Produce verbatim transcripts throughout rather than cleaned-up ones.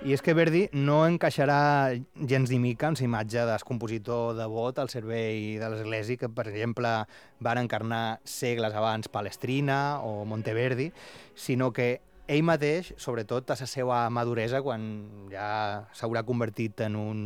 I és que Verdi no encaixarà gens ni mica amb la imatge del compositor devot al servei de l'Església, que, per exemple, van encarnar segles abans Palestrina o Monteverdi, sinó que ell mateix, sobretot a la seva maduresa, quan ja s'haurà convertit en un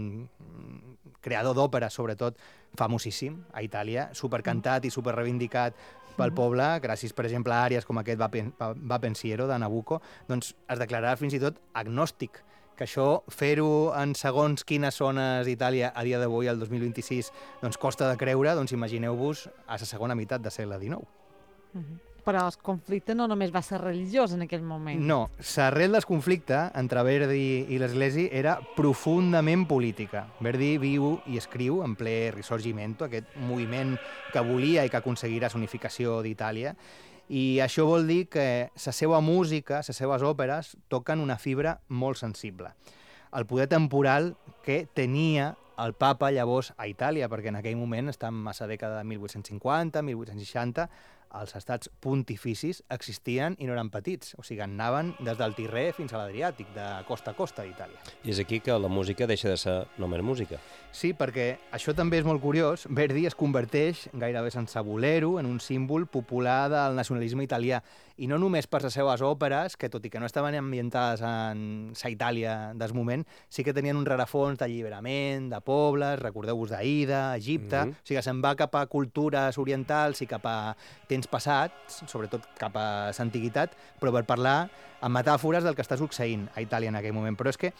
creador d'òpera, sobretot famosíssim a Itàlia, supercantat i superreivindicat pel poble, gràcies, per exemple, a àrees com aquest Va, Pen Va Pensiero de Nabucco, doncs es declararà fins i tot agnòstic, que això, fer-ho en segons quines zones d'Itàlia a dia d'avui, el dos mil vint-i-sis, doncs costa de creure, doncs imagineu-vos a la segona meitat del segle dinou. Uh-huh. Però el conflicte no només va ser religiós en aquell moment. No, l'arrel del conflicte entre Verdi i l'Església era profundament política. Verdi viu i escriu en ple Risorgimento, aquest moviment que volia i que aconseguirà la unificació d'Itàlia, i això vol dir que la seva música, les seves òperes, toquen una fibra molt sensible. El poder temporal que tenia el papa llavors a Itàlia, perquè en aquell moment, estem a la dècada de mil vuit-cents cinquanta, mil vuit-cents seixanta, els estats pontificis existien i no eren petits, o sigui, anaven des del Tirrè fins a l'Adriàtic, de costa a costa d'Itàlia. I és aquí que la música deixa de ser només música. Sí, perquè això també és molt curiós. Verdi es converteix gairebé sense voler-ho en un símbol popular del nacionalisme italià, i no només per les seves òperes, que tot i que no estaven ambientades en la Itàlia del moment, sí que tenien un rerefons d'alliberament, de pobles, recordeu-vos d'Aida, Egipte, mm-hmm. O sigui, se'n va cap a cultures orientals i cap a temps passats, sobretot cap a l'antiguitat, però per parlar amb metàfores del que està succeint a Itàlia en aquell moment. Però és que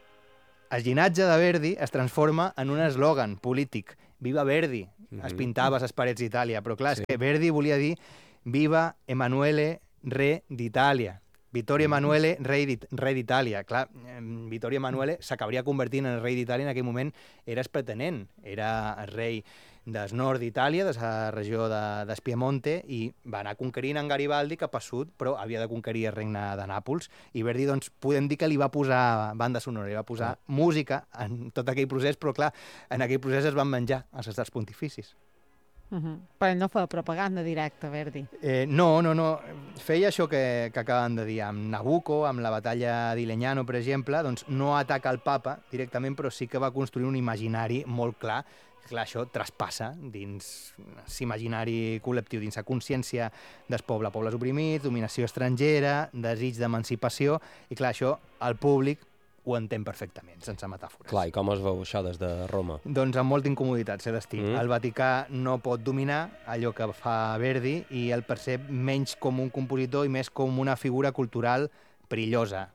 el llinatge de Verdi es transforma en un eslògan polític. Viva Verdi! Mm-hmm. Es pintava a les parets d'Itàlia, però clar, sí. És que Verdi volia dir Viva Emanuele, re d'Itàlia. Vittorio Emanuele, rei d'Itàlia. Clar, Vittorio Emanuele s'acabaria convertint en el rei d'Itàlia en aquell moment, era el pretenent, era el rei del nord d'Itàlia, de la regió de, d'Espiemonte, i va anar conquerint en Garibaldi cap a sud, però havia de conquerir el regne de Nàpols, i Verdi, doncs, podem dir que li va posar banda sonora, li va posar ah. música en tot aquell procés, però clar, en aquell procés es van menjar els estats pontificis. Uh-huh. Però ell no feia propaganda directa, Verdi. Eh, no, no, no. Feia això que, que acaben de dir. Amb Nabucco, amb la batalla d'Ilegnano, per exemple, doncs no ataca el papa directament, però sí que va construir un imaginari molt clar. Clar, això traspassa dins l'imaginari col·lectiu, dins la consciència del poble, pobles oprimits, dominació estrangera, desig d'emancipació, i clar, això el públic ho entén perfectament, sense metàfores. Clar, i com es veu això des de Roma? Doncs amb molta incomoditat, s'ha d'estir. Mm. El Vaticà no pot dominar allò que fa Verdi i el percep menys com un compositor i més com una figura cultural perillosa.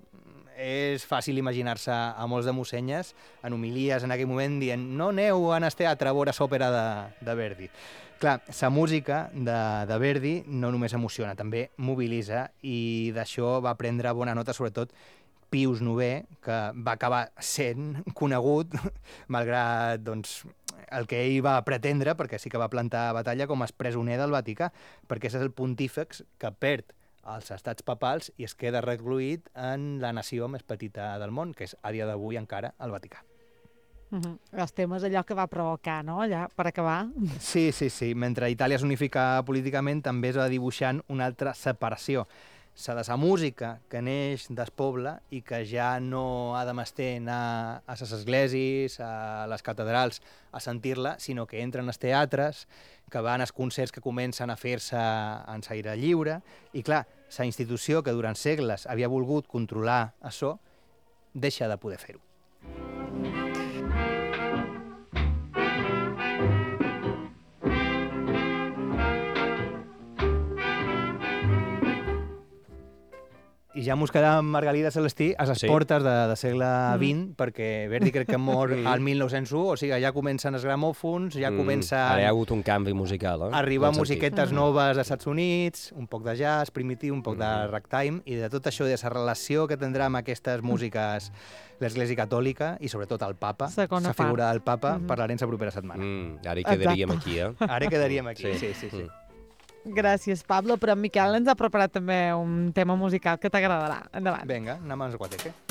És fàcil imaginar-se a molts de Mossenyes en homilies en aquell moment dient no aneu en el teatre a veure l'òpera de, de Verdi. Clar, la música de, de Verdi no només emociona, també mobilitza, i d'això va prendre bona nota sobretot Pius novè, que va acabar sent conegut, malgrat doncs, el que ell va pretendre, perquè sí que va plantar batalla com a presoner del Vaticà, perquè és el pontífex que perd els estats papals i es queda recluït en la nació més petita del món, que és a dia d'avui encara el Vaticà. Uh-huh. Els temes allò que va provocar, no?, allà, per acabar. Sí, sí, sí. Mentre Itàlia s'unifica políticament, també es va dibuixant una altra separació. La de la música que neix del poble i que ja no ha de mester anar a les esglésies, a les catedrals, a sentir-la, sinó que entren als teatres, que van als concerts que comencen a fer-se en l'aire lliure. I clar, la institució que durant segles havia volgut controlar això, deixa de poder fer-ho. I ja mos quedam, Margalida Celestí, a les sí. portes de, de segle vint, mm. perquè Verdi crec que mor al mil nou-cents u, o sigui, ja comencen els gramòfons, ja mm. comença... Ara hi ha hagut un canvi musical, eh? Arribar musiquetes noves als Estats Units, un poc de jazz primitiu, un poc mm. de ragtime, i de tot això, de la relació que tindrà amb aquestes músiques l'Església Catòlica i sobretot el papa, la figura del papa, mm. parlarem la propera setmana. Mm. Ara hi quedaríem Exacte. aquí, eh? Ara quedaríem aquí, sí, sí, sí. sí. Mm. Gràcies, Pablo, però en Miquel ens ha preparat també un tema musical que t'agradarà. Endavant. Vinga, anem a la guateque.